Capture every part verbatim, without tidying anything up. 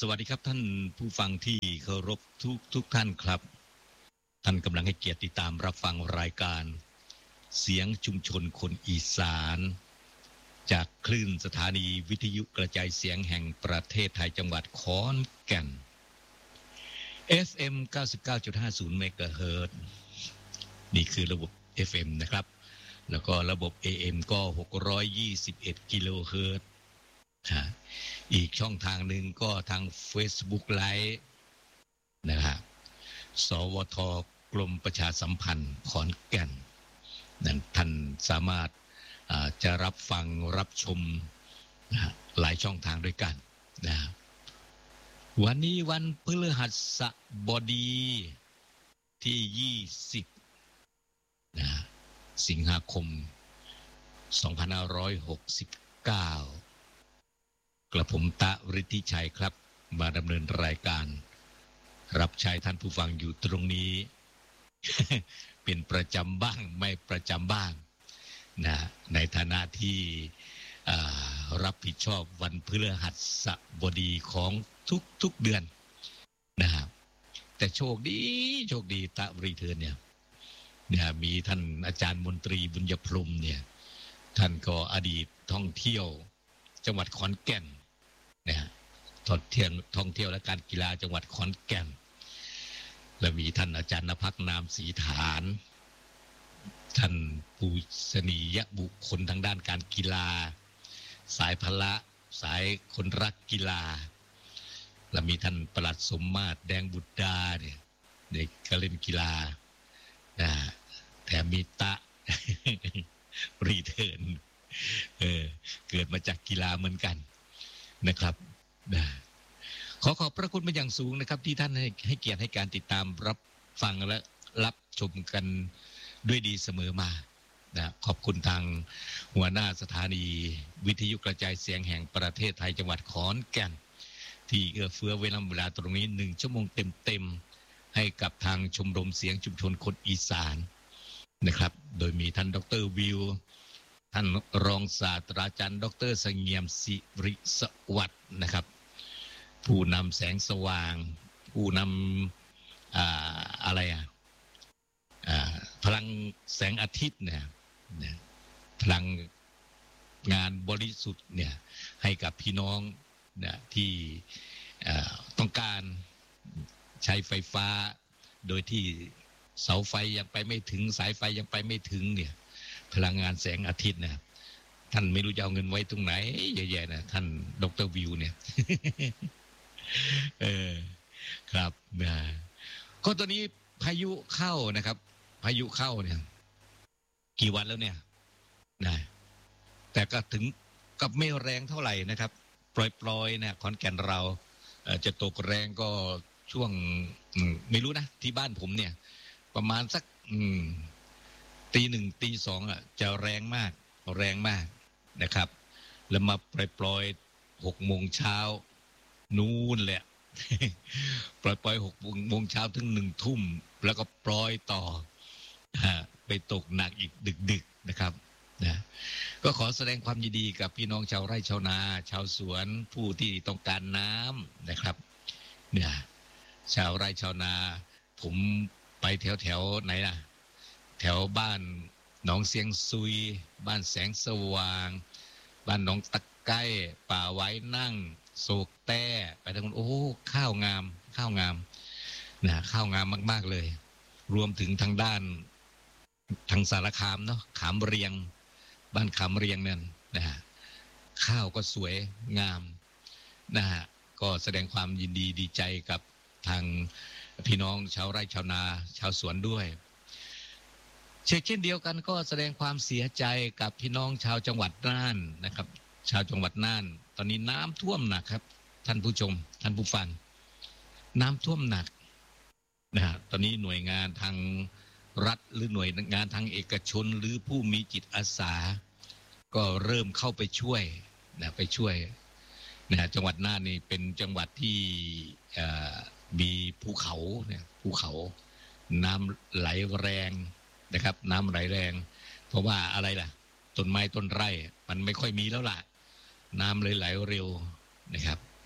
วัสดีครับท่านผู้ฟังที่เคารพทุกทุกท่านครับท่านกำลังให้เกียรติติดตามรับฟังรายการเสียงชุมชนคนอีสานจากคลื่นสถานีวิทยุกระจายเสียงแห่งประเทศไทยจังหวัดขอนแก่น เอฟ เอ็ม เก้าสิบเก้าจุดห้าศูนย์ เมกะเฮิรตซ์นี่คือระบบ เอฟ เอ็ม นะครับแล้วก็ระบบ เอ เอ็ม ก็หกร้อยยี่สิบเอ็ดกิโลเฮิรตซ์อีกช่องทางหนึ่งก็ทาง Facebook Live นะครับสวทกรมประชาสัมพันธ์ขอนแก่นนั้นท่านสามารถจะรับฟังรับชมหลายช่องทางด้วยกันนะวันนี้วันพฤหัสบดีที่ยี่สิบนะสิงหาคมสองพันห้าร้อยหกสิบเก้ากระผมตะฤทธิชัยครับมาดำเนินรายการรับใช้ท่านผู้ฟังอยู่ตรงนี้ เป็นประจำบ้างไม่ประจำบ้างนะในฐานะที่รับผิดชอบวันพฤหัสบดีของทุกๆเดือนนะครับแต่โชคดีโชคดีตะรีเทิร์นเนี่ยเนี่ยมีท่านอาจารย์มนตรีบุญยพรหมเนี่ยท่านก็อดีตท่องเที่ยวจังหวัดขอนแก่นนะท่องเที่ยวท่องเที่ยวและการกีฬาจังหวัดขอนแก่นและมีท่านอาจารย์ณภักนามศรีฐานท่านปูชนียบุคคลทางด้านการกีฬาสายพละสายคนรักกีฬาและมีท่านปลัดสมมาตรแดงบุตรดาเนี่ยเด็กก็เล่นกีฬานะแถมมีตะ รีเทิร์นเออเกิดมาจากกีฬาเหมือนกันนะครับนะขอขอบพระคุณเป็นอย่างสูงนะครับที่ท่านให้ให้เกียรติให้การติดตามรับฟังและรับชมกันด้วยดีเสมอมานะขอบคุณทางหัวหน้าสถานีวิทยุกระจายเสียงแห่งประเทศไทยจังหวัดขอนแก่นที่เอื้อเฟื้อเวลาเวลาตรงนี้หนึ่งชั่วโมงเต็มๆให้กับทางชมรมเสียงชุมชนคนอีสานนะครับโดยมีท่านดร.วิวท่านรองศาสตราจารย์ดร.เสงี่ยมศิริสวัสดิ์นะครับผู้นำแสงสว่างผู้นำอ่าอะไรอ่ะอ่าพลังแสงอาทิตย์เนี่ยพลังงานบริสุทธิ์เนี่ยให้กับพี่น้องเนี่ยที่ต้องการใช้ไฟฟ้าโดยที่เสาไฟยังไปไม่ถึงสายไฟยังไปไม่ถึงเนี่ยพลังงานแสงอาทิตย์เนี่ยท่านไม่รู้จะเอาเงินไว้ตรงไหนเยอะแยะนะท่านดร.วิวเนี่ย เออครับนะก็ตอนนี้พายุเข้านะครับพายุเข้าเนี่ยกี่วันแล้วเนี่ยนะแต่ก็ถึงกับไม่แรงเท่าไหร่นะครับปล่อยๆนะขอนแก่นเราจะตกแรงก็ช่วงไม่รู้นะที่บ้านผมเนี่ยประมาณสักตีหนึ่งตีสองอ่ะจะแรงมากแรงมากนะครับแล้วมาปล่อยๆหกโมงเช้านู่นแหละ ปล่อยปล่อยหกโมงเช้าถึงหนึ่งทุ่มแล้วก็ปล่อยต่อไปตกหนักอีกดึกๆนะครับนะก็ขอแสดงความยินดีกับพี่น้องชาวไร่ชาวนาชาวสวนผู้ที่ต้องการน้ำนะครับเนี่ยชาวไร่ชาวนาผมไปแถวแถวไหนนะแถวบ้านหนองเสียงซุยบ้านแสงสว่างบ้านหนองตะไก้ป่าไว้นั่งโศกแต้ไปทางนู้นโอ้ข้าวงามข้าวงามนะข้าวงามมากๆเลยรวมถึงทางด้านทางสารคามเนาะขามเรียงบ้านขามเรียงนั่นนะฮะข้าวก็สวยงามนะฮะก็แสดงความยินดีดีใจกับทางพี่น้องชาวไร่ชาวนาชาวสวนด้วยเช่นเช่นเดียวกันก็แสดงความเสียใจกับพี่น้องชาวจังหวัดน่านนะครับชาวจังหวัดน่านตอนนี้น้ำท่วมหนักครับท่านผู้ชมท่านผู้ฟังน้ำท่วมหนักนะฮะตอนนี้หน่วยงานทางรัฐหรือหน่วยงานทางเอกชนหรือผู้มีจิตอาสาก็เริ่มเข้าไปช่วยนะไปช่วยนะจังหวัดน่านนี่เป็นจังหวัดที่มีภูเขาเนี่ยภูเขาน้ำไหลแรงนะครับน้ำไหลแรงเพราะว่าอะไรล่ะต้นไม้ต้นไร่มันไม่ค่อยมีแล้วล่ะน้ำเลยไหลเร็วนะครับ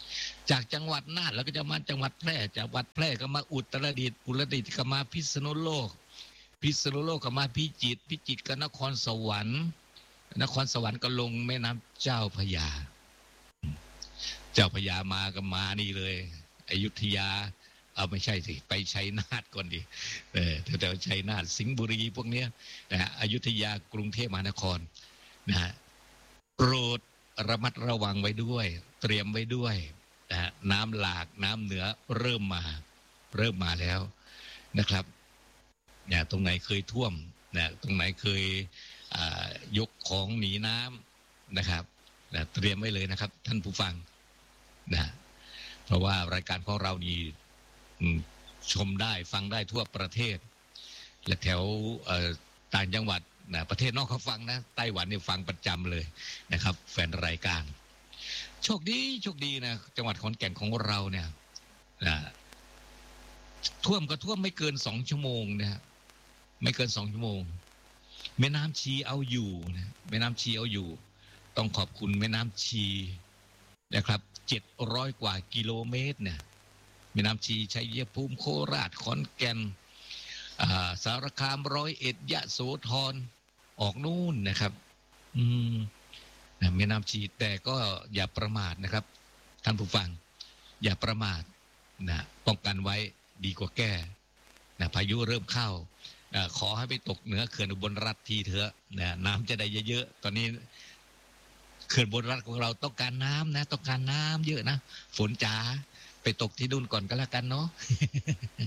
จากจังหวัดน่านแล้วก็จะมาจังหวัดแพร่จากจังหวัดแพร่ก็มาอุตรดิตถ์อุตรดิตถ์ก็มาพิษณุโลกพิษณุโลกก็มาพิจิตรพิจิตรก็นครสวรรค์นครสวรรค์ก็ลงแม่น้ำเจ้าพระยาเจ้าพระยามาก็มานี่เลยอยุธยาเอาไม่ใช่สิไปชัยนาทก่อนดิเออแถวๆชัยนาทสิงห์บุรีพวกเนี้ยนะฮะอยุธยากรุงเทพมหานครนะฮะโปรดระมัดระวังไว้ด้วยเตรียมไว้ด้วยนะฮะน้ำหลากน้ำเหนือเริ่มมาเริ่มมาแล้วนะครับเนี่ยตรงไหนเคยท่วมนะตรงไหนเคยยกของหนีน้ำนะครับนะเตรียมไว้เลยนะครับท่านผู้ฟังนะเพราะว่ารายการของเรานี่ชมได้ฟังได้ทั่วประเทศและแถวต่างจังหวัดนะประเทศนอกเขาฟังนะไต้หวันเนี่ยฟังประจำเลยนะครับแฟนรายการโชคดีโชคดีนะจังหวัดขอนแก่นของเราเนี่ยนะท่วมก็ท่วมไม่เกินสองชั่วโมงนะไม่เกินสองชั่วโมงแม่น้ำชีเอาอยู่นะแม่น้ำชีเอาอยู่ต้องขอบคุณแม่น้ำชีนะครับเจ็ดร้อยกว่ากิโลเมตรเนี่ยแม่น้ำชีชัยภูมิโคราชขอนแก่นสารคามร้อยเอ็ดยะโสธรออกนู่นนะครับอืมแม่น้ำชีแต่ก็อย่าประมาทนะครับท่านผู้ฟังอย่าประมาทนะป้องกันไว้ดีกว่าแก้นะพายุเริ่มเข้าขอให้ไปตกเหนือเขื่อนอุบลรัฐทีเถอะนะน้ำจะได้เยอะๆตอนนี้เขื่อนอุบลรัฐของเราต้องการน้ำนะต้องการน้ำเยอะนะฝนจ๋าไปตกที่นู่นก่อนก็แล้วกันเนาะ